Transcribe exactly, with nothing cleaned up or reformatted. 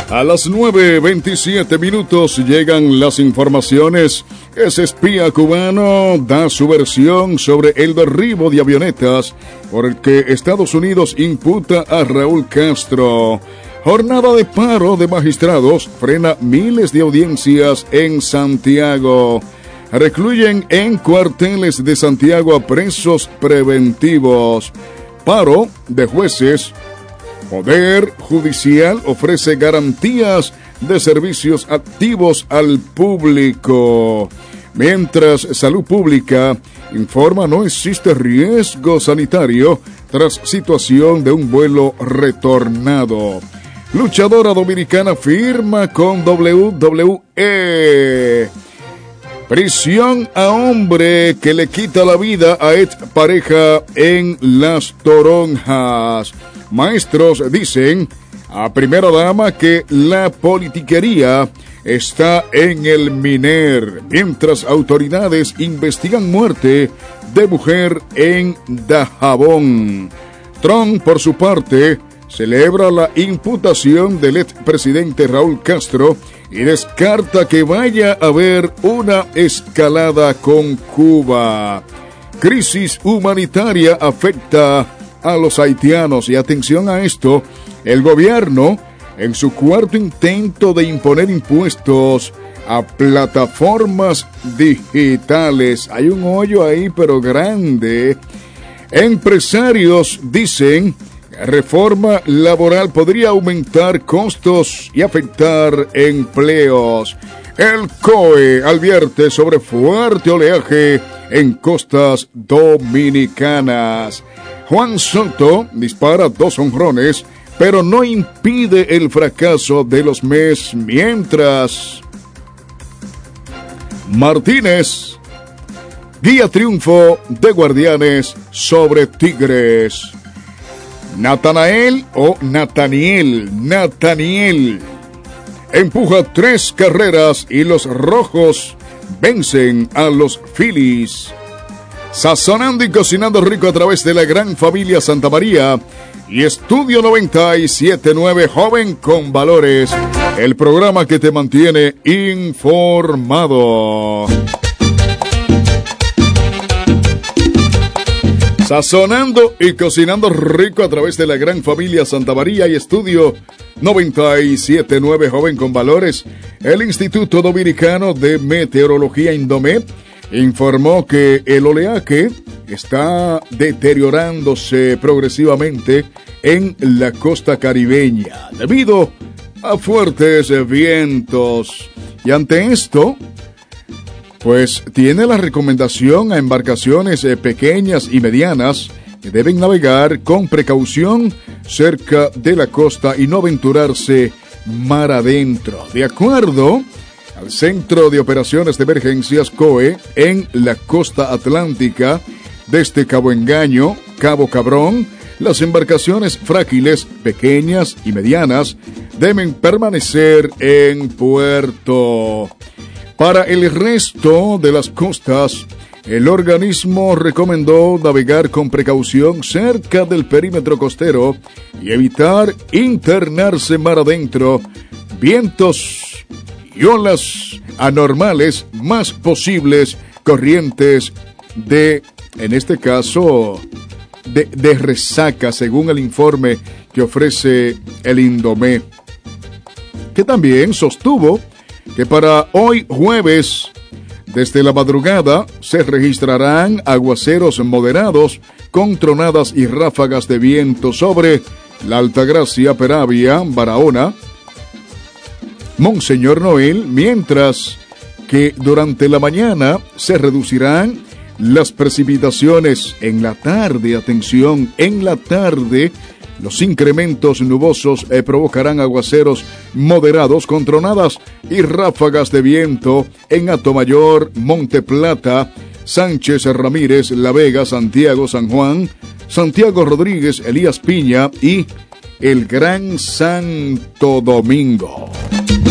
A las nueve veintisiete minutos llegan las informaciones. Ese espía cubano da su versión sobre el derribo de avionetas por el que Estados Unidos imputa a Raúl Castro. Jornada de paro de magistrados frena miles de audiencias en Santiago. Recluyen en cuarteles de Santiago a presos preventivos. Paro de jueces. Poder Judicial ofrece garantías de servicios activos al público. Mientras Salud Pública informa no existe riesgo sanitario tras situación de un vuelo retornado. Luchadora dominicana firma con W W E. Prisión a hombre que le quita la vida a ex pareja en Las Toronjas. Maestros dicen a primera dama que la politiquería está en el Miner, mientras autoridades investigan muerte de mujer en Dajabón. Trump, por su parte, celebra la imputación del expresidente Raúl Castro y descarta que vaya a haber una escalada con Cuba. Crisis humanitaria afecta a los haitianos y atención a esto, el gobierno en su cuarto intento de imponer impuestos a plataformas digitales. Hay un hoyo ahí pero grande. Empresarios dicen reforma laboral podría aumentar costos y afectar empleos. El C O E advierte sobre fuerte oleaje en costas dominicanas. Juan Soto dispara dos jonrones, pero no impide el fracaso de los Mets, mientras Martínez guía triunfo de Guardianes sobre Tigres. Natanael o Nataniel, Nataniel empuja tres carreras y los rojos vencen a los Phillies. Sazonando y cocinando rico a través de la gran familia Santa María y Estudio noventa y siete punto nueve Joven con Valores, el programa que te mantiene informado. Sazonando y cocinando rico a través de la gran familia Santa María y Estudio noventa y siete punto nueve Joven con Valores, el Instituto Dominicano de Meteorología Indomet informó que el oleaje está deteriorándose progresivamente en la costa caribeña debido a fuertes vientos. Y ante esto, pues tiene la recomendación a embarcaciones pequeñas y medianas que deben navegar con precaución cerca de la costa y no aventurarse mar adentro. De acuerdo al Centro de Operaciones de Emergencias C O E en la costa atlántica, desde Cabo Engaño, Cabo Cabrón, las embarcaciones frágiles, pequeñas y medianas deben permanecer en puerto. Para el resto de las costas, el organismo recomendó navegar con precaución cerca del perímetro costero y evitar internarse mar adentro. Vientos y olas anormales más posibles, corrientes de, en este caso, de, de resaca, según el informe que ofrece el Indomet, que también sostuvo que para hoy jueves, desde la madrugada, se registrarán aguaceros moderados con tronadas y ráfagas de viento sobre la Altagracia, Peravia, Barahona, Monseñor Noel, mientras que durante la mañana se reducirán las precipitaciones. En la tarde, atención, en la tarde, los incrementos nubosos eh, provocarán aguaceros moderados con tronadas y ráfagas de viento en Atomayor, Monte Plata, Sánchez Ramírez, La Vega, Santiago, San Juan, Santiago Rodríguez, Elías Piña y el Gran Santo Domingo.